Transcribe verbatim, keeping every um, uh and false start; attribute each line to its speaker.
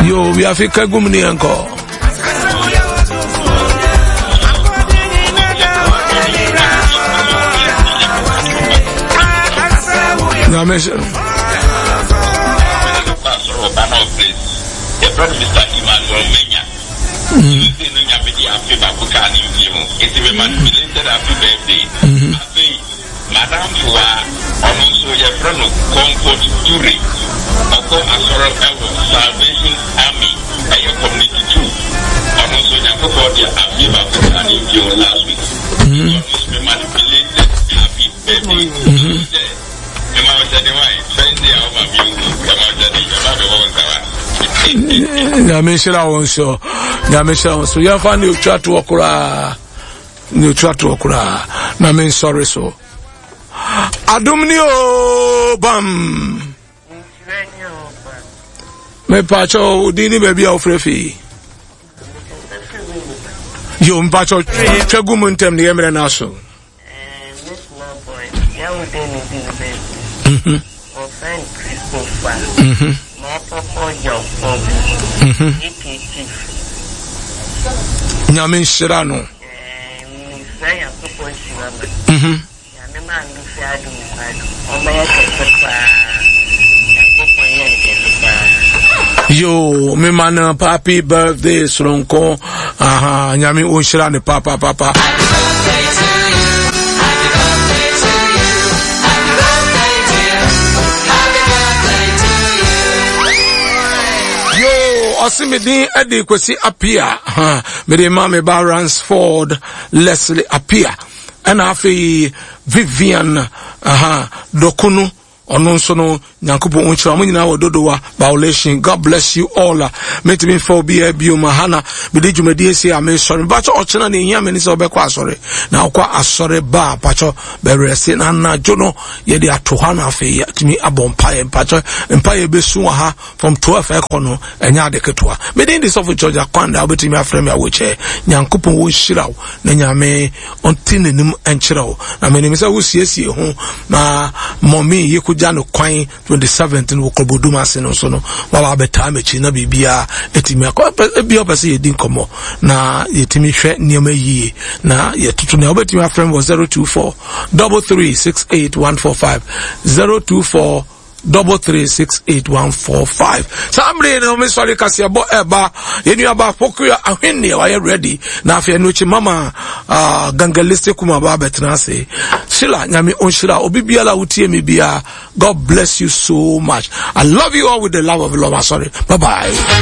Speaker 1: Yo, we have a Kagumni encore. No, Mister Emmanuel Menya. You know, you have to happy birthday. It's a manipulated happy birthday. Madame Fua, also your friend of Comfort Turi, Oko Asoro Salvation Army, and your community too. And also your Kokodia happy birthday last week. You manipulated happy birthday. Nyamishira wonso nyamishira wonso ya fa ni otwa to okura ni otwa to okura na me sorry so adumni o bam me pacho dini baby ofrefi yo mpacho twegu muntem ne yemre na so mhm mhm Nyamin Shirano. Mhm. Yo, me man, happy birthday, Sronko. Aha, Nyamin Ushirani, papa, papa. Osimidi Eddie Kwesi appear. Mede mame ba Ransford Leslie appear. And afi Vivian aha Dokunu Ononso no Nyankupo Unchira Munyina Wododowa violation. God bless you all. Meti me for be a bio mahana. Mede jumedi say am sorry. Bacho ochina ne hia meni se obekwa sorry. Na okwa asore ba pacho be rest na na jono ye de atoha na afi timi abompa pacho empa ye besu ha from twelve ekono enya de ketua. Mede this of George Akwanda obetimi afrem ya woche Nyankupo wo shirawo na nyame ontinenim enchirawo. Na meni me se wo siesie ho na mommy ye Jano Quine twenty-seventh in Wokobuduma Senosono, while I bet time China Bibia, Etimia, Biopasi Dinkomo, na Yetimi Shet near me ye, na Yetunia, but my friend was zero two four double three six eight one four five zero two four double three six eight one four five. Somebody no me sorry kasi abo eba yenu aba pokuya ahwini wa ready na afia no chi mama uh, gangaliste kuma ba betna se sila nyame onshira obibia la utie me bia. God bless you so much. I love you all with the love of the Lord. Sorry. Bye bye.